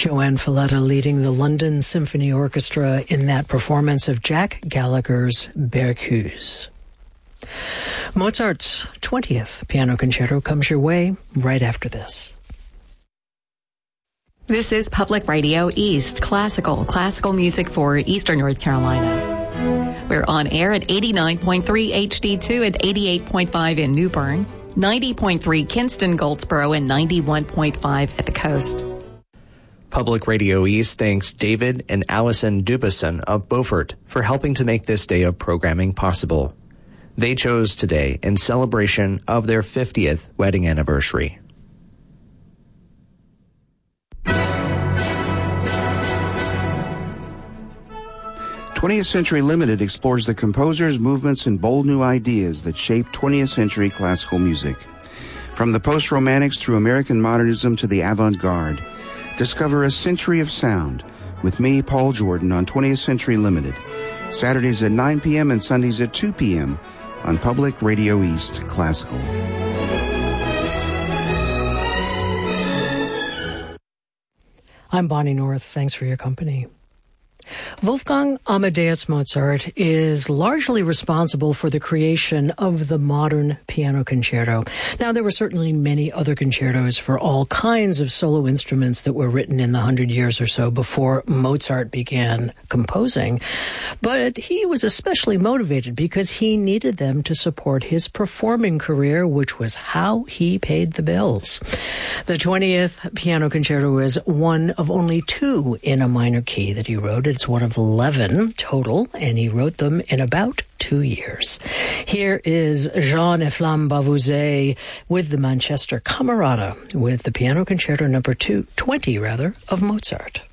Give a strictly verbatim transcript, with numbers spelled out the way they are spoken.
Joanne Falletta leading the London Symphony Orchestra in that performance of Jack Gallagher's Berceuse. Mozart's twentieth Piano Concerto comes your way right after this. This is Public Radio East, classical, classical music for Eastern North Carolina. We're on air at eighty-nine point three H D two and eighty-eight point five in New Bern, ninety point three Kinston, Goldsboro, and ninety-one point five at the coast. Public Radio East thanks David and Allison Dubison of Beaufort for helping to make this day of programming possible. They chose today in celebration of their fiftieth wedding anniversary. twentieth Century Limited explores the composers, movements, and bold new ideas that shaped twentieth century classical music. From the post-romantics through American modernism to the avant-garde, discover a century of sound with me, Paul Jordan, on twentieth Century Limited, Saturdays at nine p.m. and Sundays at two p.m. on Public Radio East Classical. I'm Bonnie North. Thanks for your company. Wolfgang Amadeus Mozart is largely responsible for the creation of the modern piano concerto. Now, there were certainly many other concertos for all kinds of solo instruments that were written in the hundred years or so before Mozart began composing. But he was especially motivated because he needed them to support his performing career, which was how he paid the bills. The twentieth Piano Concerto is one of only two in a minor key that he wrote. It's one of eleven total, and he wrote them in about two years. Here is Jean-Efflam Bavouzet with the Manchester Camerata with the Piano Concerto number two, twenty rather, of Mozart.